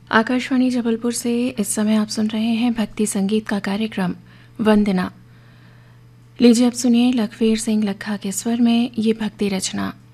आकाशवाणी जबलपुर से इस समय आप सुन रहे हैं भक्ति संगीत का कार्यक्रम वंदना। लीजिए अब सुनिए लखवीर सिंह लखा के स्वर में ये भक्ति रचना।